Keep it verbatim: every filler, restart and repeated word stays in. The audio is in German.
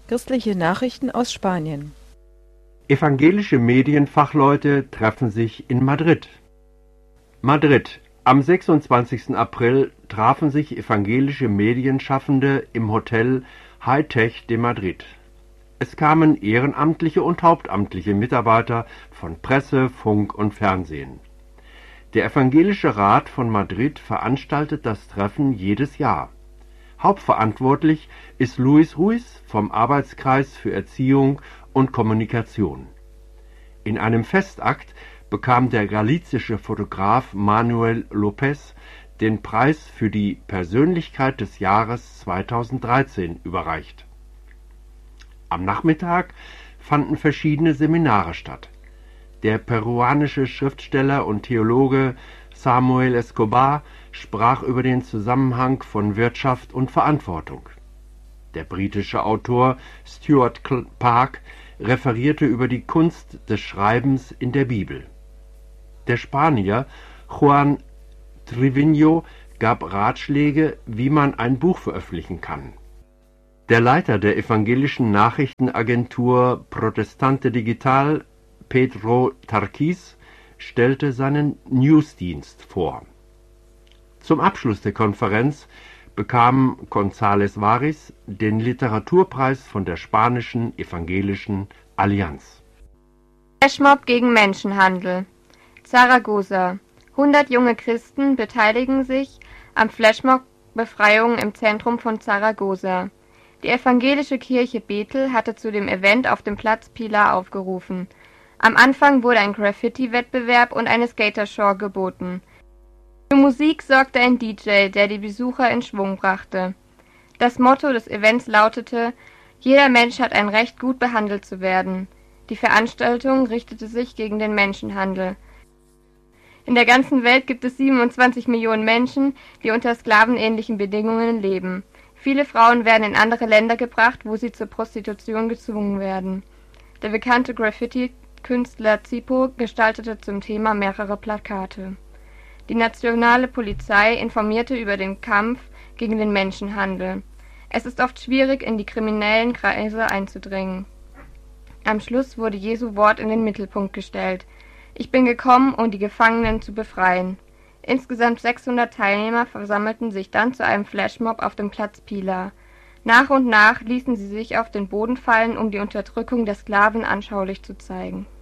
Christliche Nachrichten aus Spanien. Evangelische Medienfachleute treffen sich in Madrid. Madrid. Am sechsundzwanzigsten April trafen sich evangelische Medienschaffende im Hotel High-Tech de Madrid. Es kamen ehrenamtliche und hauptamtliche Mitarbeiter von Presse, Funk und Fernsehen. Der Evangelische Rat von Madrid veranstaltet das Treffen jedes Jahr. Hauptverantwortlich ist Luis Ruiz vom Arbeitskreis für Erziehung und Kommunikation. In einem Festakt bekam der galizische Fotograf Manuel López den Preis für die Persönlichkeit des Jahres zweitausenddreizehn überreicht. Am Nachmittag fanden verschiedene Seminare statt. Der peruanische Schriftsteller und Theologe Samuel Escobar sprach über den Zusammenhang von Wirtschaft und Verantwortung. Der britische Autor Stuart Park referierte über die Kunst des Schreibens in der Bibel. Der Spanier Juan Triviño gab Ratschläge, wie man ein Buch veröffentlichen kann. Der Leiter der evangelischen Nachrichtenagentur Protestante Digital, Pedro Tarquís, stellte seinen Newsdienst vor. Zum Abschluss der Konferenz bekam González Varis den Literaturpreis von der spanischen Evangelischen Allianz. Flashmob gegen Menschenhandel. Zaragoza. hundert junge Christen beteiligen sich am Flashmob-Befreiung im Zentrum von Zaragoza. Die evangelische Kirche Bethel hatte zu dem Event auf dem Platz Pilar aufgerufen. Am Anfang wurde ein Graffiti-Wettbewerb und eine Skatershow geboten. Für Musik sorgte ein D J, der die Besucher in Schwung brachte. Das Motto des Events lautete: Jeder Mensch hat ein Recht, gut behandelt zu werden. Die Veranstaltung richtete sich gegen den Menschenhandel. In der ganzen Welt gibt es siebenundzwanzig Millionen Menschen, die unter sklavenähnlichen Bedingungen leben. Viele Frauen werden in andere Länder gebracht, wo sie zur Prostitution gezwungen werden. Der bekannte Graffiti-Künstler Zippo gestaltete zum Thema mehrere Plakate. Die nationale Polizei informierte über den Kampf gegen den Menschenhandel. Es ist oft schwierig, in die kriminellen Kreise einzudringen. Am Schluss wurde Jesu Wort in den Mittelpunkt gestellt: Ich bin gekommen, um die Gefangenen zu befreien. Insgesamt sechshundert Teilnehmer versammelten sich dann zu einem Flashmob auf dem Platz Pilar. Nach und nach ließen sie sich auf den Boden fallen, um die Unterdrückung der Sklaven anschaulich zu zeigen.